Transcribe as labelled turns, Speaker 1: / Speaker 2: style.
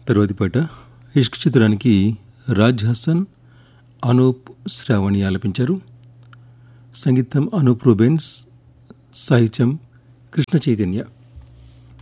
Speaker 1: తర్వాతి పాట ఇష్క్ చిత్రానికి రాజ్ హసన్, అనూప్ శ్రావణి ఆలపించారు. సంగీతం అనూప్ రూబెన్స్, సాహిత్యం కృష్ణ చైతన్య.